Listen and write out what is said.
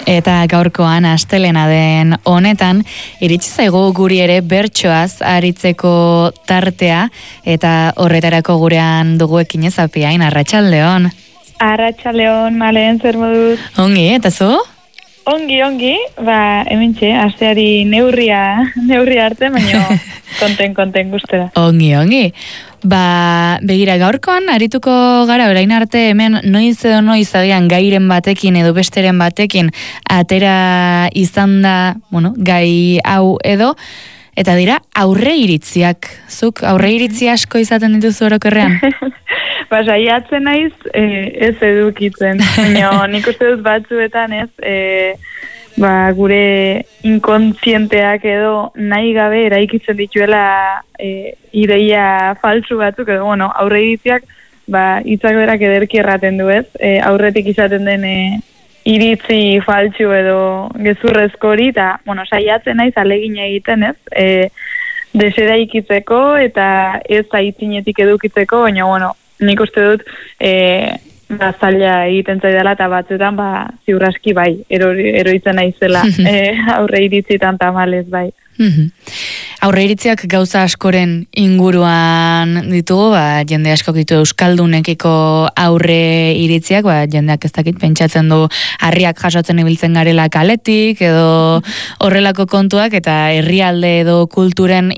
Eta gaurkoan astelena den honetan, iritsi zaigu guri ere bertsoaz aritzeko tartea, eta horretarako gurean dugu Ekinez Apiain, arratsaldeon. Arratsaldeon, Malen, zer moduz? Ongi, eta zu? Ongi, hementxe, asteari neurria arte, baina konten gustera. Ongi. Begira, gaurkoan arituko gara orain arte hemen noiz edo noiz agian gairen batekin edo besteren batekin atera izan da, gai hau edo, eta dira aurre iritziak. Zuk aurre iritzi asko izaten dituzu orokorrean? Saiatzen naiz ez edukitzen, baina nik uste dut batzuetan ez, gure inkontzienteak edo nahi gabe eraikitzen dituela ideia faltsu batzuk, edo aurre iritziak hitzak berak ederki erraten du ez, aurretik izaten den iritzi faltsu edo gezurrezko hori, eta saiatzen naiz alegina egiten ez, desera ikitzeko eta ez aitzinetik edukitzeko, baina nik uste dut zaila egiten zaidala eta batzuetan ziurraski bai, eroitzen naizela aurre iritzitan tamalez bai. Aurre iritziak gauza askoren inguruan ditugu, jende askok ditu euskaldunekiko aurre iritziak, jendeak ez dakit pentsatzen du harriak jasotzen ibiltzen garela kaletik edo horrelako kontuak, eta herrialde edo kulturen